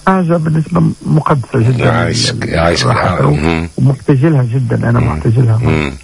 حاجة بالنسبة مقدسة جدا. عايش ومحتاج لها جدا، أنا محتاج لها.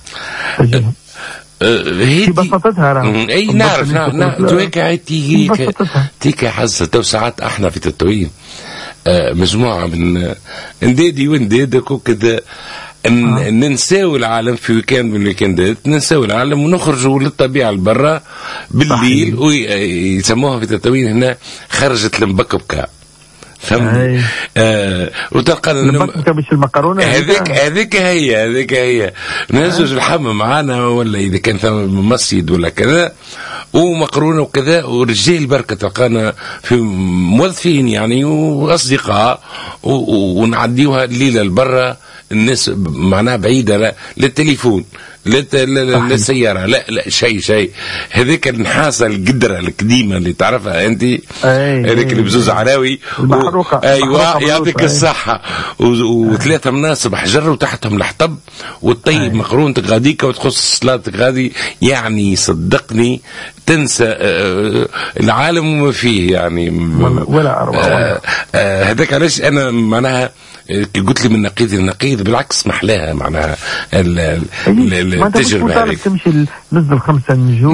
هي بساطتها اي نعرف تويكا تيكا حاسه تو ساعات احنا في تطوين مجموعه من اندادي واندادك وكذا ننساو العالم في ويكاند من الويكاندات، ننساو العالم ونخرجوا للطبيعه لبرا بالليل، ويسموها في تطوين هنا خرجت المبكبكه. فهمت؟ وتلقى مش المكرونه هذيك هي نهزوا اللحم معانا، ولا اذا كان ثم مسجد ولا كذا ومقرونه وكذا، ورجال بركه تلقانا في موظفين يعني واصدقاء، ونعديوها الليله لبرا، الناس معناها بعيده للتليفون للسيارة، لا شيء هذيك النحاسة القدرة القديمة اللي تعرفها أنت، هذيك اللي بزوز عراوي أيوة يعطيك الصحة، وثلاثة مناصب حجر وتحتهم الحطب، والطيب مقرونتك غاديك وتخص صلاتك غادي، يعني صدقني تنسى العالم وما فيه يعني ولا أروع. هذاك علاش أنا معناها قلت لي من نقيض النقيض بالعكس محلاها معناها التجربة هذيك. تمشي نزل 5 نجوم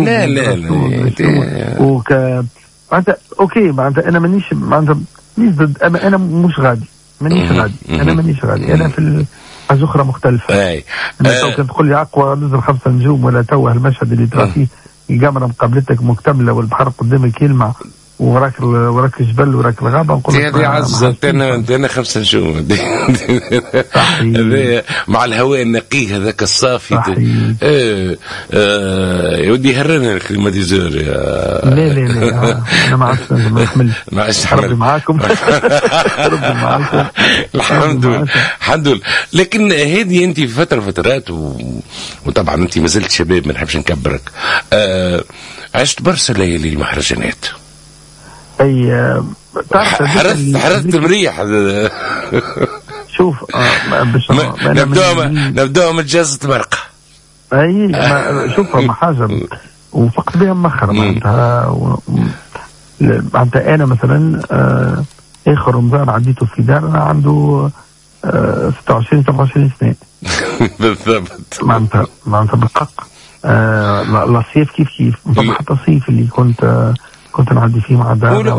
لا معناتها اوكي، معناتها انا مانيش معناتها ضد، انا مش غادي، انا مانيش غادي، انا في حاجه اخرى مختلفه. لو كنت تقول لي اقوى نزل 5 نجوم ولا توه المشهد اللي ترى فيه الكاميرا مقابلتك مكتمله والبحر قدامك يلمع وراك الجبل وراك الغابه، نقول لك هذه عزة انا 5 نجوم مع الهواء النقي هذاك الصافي. يودي يهرنا الكليماتيزور لا انا ما عادش ما نحملش ربي معاكم الحمد لله. لكن هذه انت في فترات وطبعا انت ما زلت شباب، ما نحبش نكبرك، عشت برشا ليالي المهرجانات. اي حرثت مريح. شوف نبدأ من جازة مرقة. اي شوفها ما حاجه وفقط بها مخر معناتها انا مثلا اخر رمضان عديته في دارنا عنده 26 27 سنه بالضبط. معناتها بالحق لا صيف كيف طبعا حتى الصيف اللي كنت نعدي فيه مع دارنا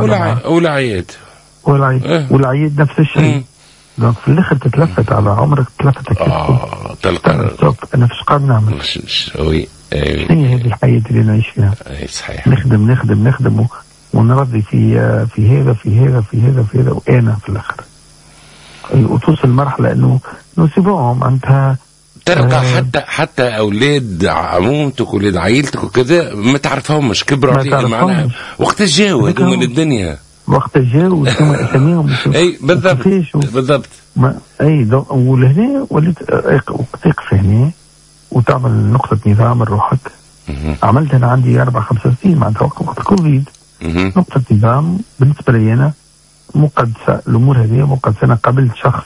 والعيد نفس الشيء. دونك في الاخر تتلفت على عمرك، تلفت تلقى انا فاش قاعد نعمل وي هي هذه الحياه اللي نعيش فيها. صحيح. نخدم ونرضي في هذا وانا في الاخر وتوصل مرحله انه نسيبوهم انت تلقى حتى اولاد عمومتك ولاد عائلتك وكذا ما تعرفهمش، كبروا عليك معناها وقت جاوا هذو من الدنيا، وقت جاوا اساميهم اي بالضبط اي ولهنا وليت تقف هنا وتعمل نقطه نظام لروحك. عملت انا عندي 4-5 سنين معناتها وقت كوفيد نقطه نظام بالنسبه لي انا مقدسه، الامور هذه مقدسه. انا قابلت شخص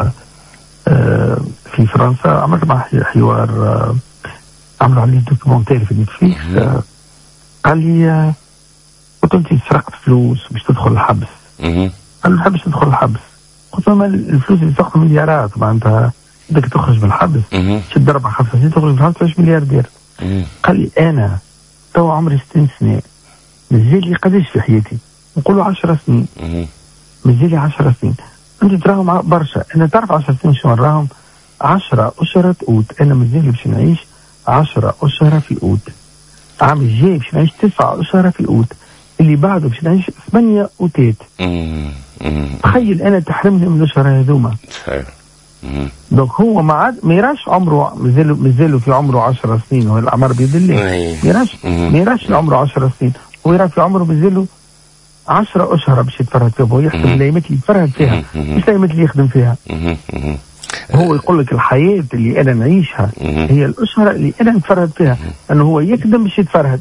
في فرنسا عملت معه حوار، عملوا عليه دوكيومنتير في نتفليكس. قال لي قلت انت سرقت فلوس باش تدخل الحبس. قال ما نحبش تدخل الحبس. قلت له الفلوس اللي تاخذ مليارات معناتها بدك تخرج من الحبس شد 4-5 سنين تخرج من الحبس باش ملياردير. قال لي انا تو عمري 60 سنه مازال لي قداش في حياتي؟ نقول له 10 سنين. مازال لي 10 سنين. انت تراهم برشا. انا تعرف 10 سنين شنو نراهم؟ 10 أشهر أوت. انا مازال باش نعيش 10 أشهر في أوت. العام الجاي باش نعيش 9 أشهر في أوت. اللي بعده باش نعيش 8 أوتات. تخيل انا تحرمني من الأشهر هذوما. دونك هو ما يراش عمره مازال في عمره 10 سنين، وهي الاعمار بيد الله. ما يراش عمره 10 سنين، هو يرى في عمره مازال 10 أشهر باش يتفرهد فيها. هو يحسب الايامات اللي يتفرهد فيها مش الايامات اللي يخدم فيها. هو يقول لك الحياه اللي انا نعيشها هي الأشهر اللي انا نتفرهد فيها، انه هو يخدم باش يتفرهد.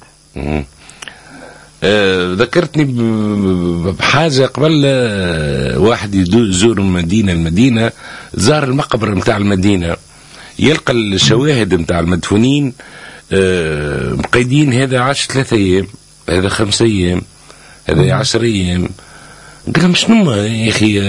ذكرتني بحاجة قبل، واحد يزور المدينة زار المقبرة متاع المدينة، يلقى الشواهد متاع المدفونين مقيدين، هذا عاش 3 أيام، هذا 5 أيام، هذا 10 أيام. قال شنو يا أخي